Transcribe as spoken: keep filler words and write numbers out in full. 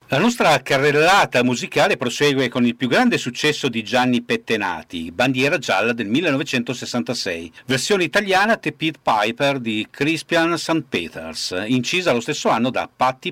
La nostra carrellata musicale prosegue con il più grande successo di Gianni Pettenati, Bandiera gialla del millenovecentosessantasei, versione italiana The Pied Piper di Crispian saint Peters, incisa lo stesso anno da Patti